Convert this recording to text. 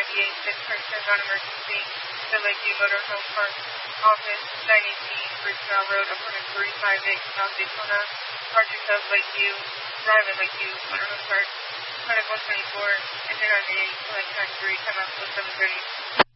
1098 6 turns on emergency. The Lakeview Motor Home Park Office, 918 Bridgeville Road, apartment 358, South Daytona. Departure of Lakeview, Drive in Lakeview, Motor Home Park, credit 124, enter 98, select time 3, time out 7:30.